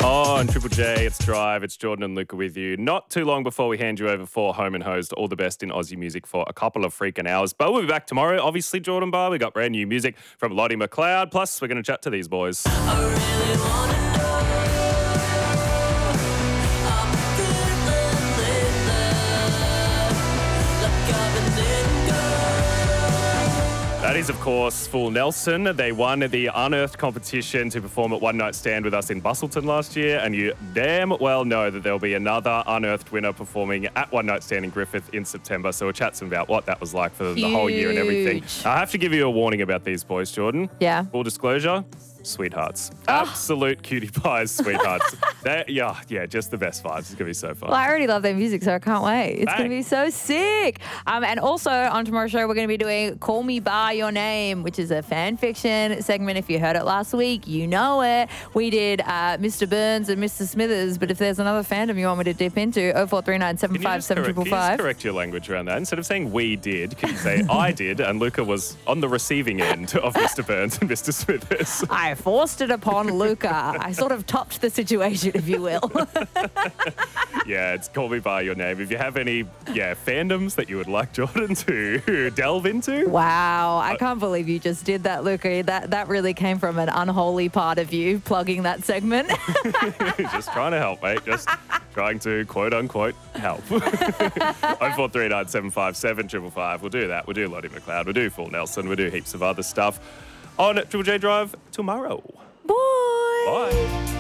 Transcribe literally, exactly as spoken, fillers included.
On Triple J, it's Drive. It's Jordan and Luca with you. Not too long before we hand you over for Home and Hosed, all the best in Aussie music for a couple of freaking hours. But we'll be back tomorrow. Obviously, Jordan Bar, we got brand new music from Lottie McLeod. Plus, we're going to chat to these boys. I really wanna know. I'm feeling lately like I've been letting go. That is, of course, Full Nelson. They won the Unearthed competition to perform at One Night Stand with us in Bustleton last year, and you damn well know that there'll be another Unearthed winner performing at One Night Stand in Griffith in September. So we'll chat some about what that was like for the whole year and everything. Huge. I have to give you a warning about these boys, Jordan. Yeah. Full disclosure. Sweethearts. Oh. Absolute cutie pies, sweethearts. They're, yeah, yeah, just the best vibes. It's going to be so fun. Well, I already love their music, so I can't wait. It's going to Bang. be so sick. Um, and also on tomorrow's show, we're going to be doing Call Me By Your Name, which is a fan fiction segment. If you heard it last week, you know it. We did uh, Mister Burns and Mister Smithers, but if there's another fandom you want me to dip into, oh four three nine seven Can you five just seven correct- five can you five. just correct your language around that? Instead of saying we did, can you say I did and Luca was on the receiving end of Mister Burns and Mister Smithers? I forced it upon Luca. I sort of topped the situation, if you will. Yeah, it's Call Me By Your Name. If you have any, yeah, fandoms that you would like Jordan to delve into, Wow, I can't believe you just did that, Luca. That that really came from an unholy part of you, plugging that segment. just trying to help, mate. Just trying to quote unquote help. oh four three nine seven five seven five five. We'll do that. We'll do Lottie McLeod. We'll do Full Nelson. We'll do heaps of other stuff on Triple J Drive tomorrow. Boy. Bye.